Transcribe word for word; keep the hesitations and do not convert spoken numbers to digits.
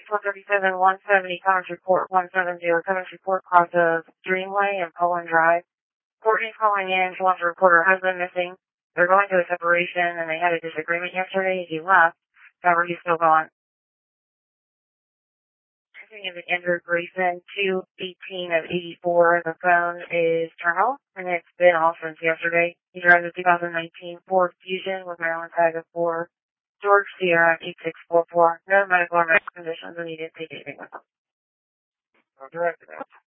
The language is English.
one thirty-seven, one seventy, Commerce Report, one seventy, Commerce Report, cross of Dreamway and Poland Drive. Courtney's calling in. She wants to report her husband missing. They're going to a separation, and they had a disagreement yesterday. He left. However, he's still gone. Checking in with Andrew Grayson, two eighteen of eighty-four. The phone is terminal, and it's been off since yesterday. He drives a two thousand nineteen Ford Fusion with Maryland tag of four. George Sierra, eight six four four. No medical or medical conditions, and he didn't take anything with him. I'll direct it out.